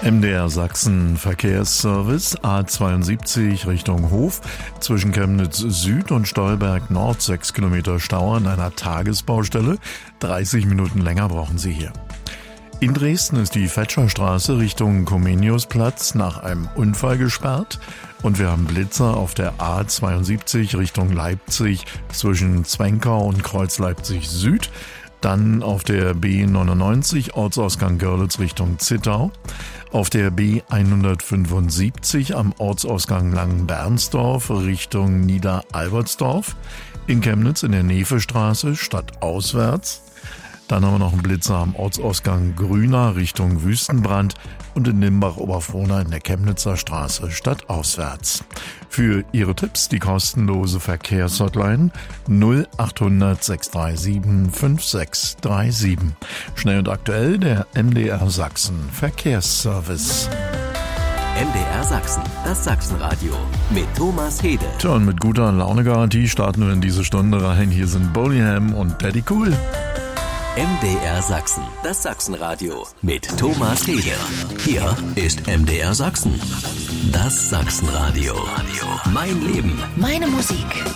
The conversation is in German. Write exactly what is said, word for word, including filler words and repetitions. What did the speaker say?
M D R Sachsen Verkehrsservice A zweiundsiebzig Richtung Hof zwischen Chemnitz Süd und Stolberg Nord sechs Kilometer Stau an einer Tagesbaustelle. dreißig Minuten länger brauchen Sie hier. In Dresden ist die Fetscherstraße Richtung Comeniusplatz nach einem Unfall gesperrt und wir haben Blitzer auf der A zweiundsiebzig Richtung Leipzig zwischen Zwenkau und Kreuz Leipzig Süd. Dann auf der B neunundneunzig Ortsausgang Görlitz Richtung Zittau, auf der B hundertfünfundsiebzig am Ortsausgang Langenbernsdorf Richtung Niederalbertsdorf, in Chemnitz in der Nefestraße stadtauswärts. Dann haben wir noch einen Blitzer am Ortsausgang Grüner Richtung Wüstenbrand und in Nimbach-Oberfrohna in der Chemnitzer Straße stadtauswärts. Für Ihre Tipps die kostenlose Verkehrshotline null achthundert sechs drei sieben fünf sechs drei sieben. Schnell und aktuell der M D R Sachsen Verkehrsservice. M D R Sachsen, das Sachsenradio mit Thomas Hede. Tja, und mit guter Launegarantie starten wir in diese Stunde rein. Hier sind Bullingham und Daddy Cool. M D R Sachsen, das Sachsenradio mit Thomas Hede. Hier ist M D R Sachsen, das Sachsenradio. Mein Leben, meine Musik.